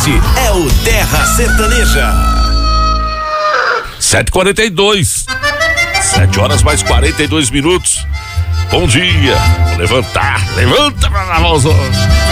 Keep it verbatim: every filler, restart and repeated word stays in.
É o Terra Sertaneja. sete e quarenta e dois. sete horas mais quarenta e dois minutos. Bom dia. Vou levantar. Levanta pra lavar os olhos.